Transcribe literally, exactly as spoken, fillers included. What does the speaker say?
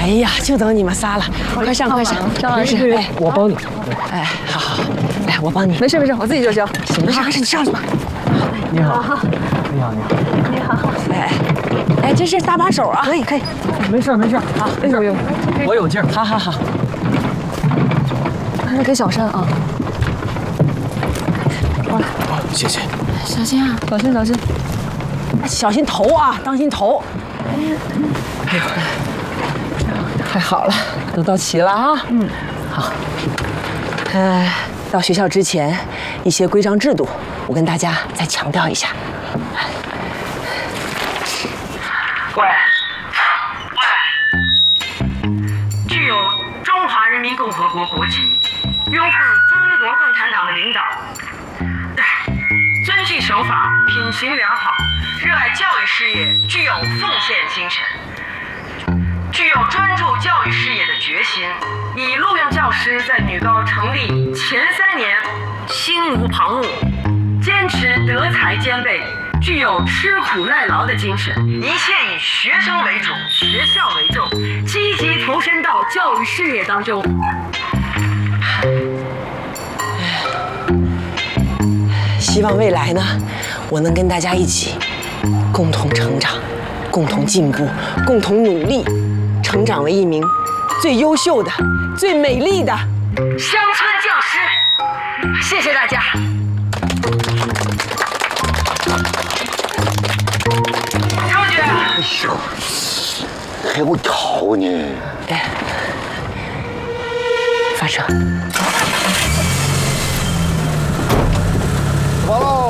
哎呀，就等你们仨了，快上快上！ 张老师， 哎， 我帮你。 哎，好好，来，我帮你。 没事没事，我自己就行。 行，没事没事，你上去吧。 你好，你好，你好， 你好。 哎哎，这是搭把手啊，可以可以。 没事没事， 好， 哎呦呦， 我有劲儿。 好好好。 还是给小山啊。 好，谢谢。 小心啊，小心小心。 小心头啊，当心头！哎呦，太好了，都到齐了啊！嗯，好。呃，到学校之前，一些规章制度，我跟大家再强调一下。 喂，具有中华人民共和国国籍，拥护中国共产党的领导，遵纪守法，品行良好。 热爱教育事业，具有奉献精神，具有专注教育事业的决心。以录用教师在女高成立前三年，心无旁骛，坚持德才兼备，具有吃苦耐劳的精神，一切以学生为主，学校为重，积极投身到教育事业当中。 希望未来呢，我能跟大家一起。 共同成长，共同进步，共同努力，成长为一名最优秀的、最美丽的乡村教师。谢谢大家。周局， 哎呦，还我考呢！ 哎，发车。 完了。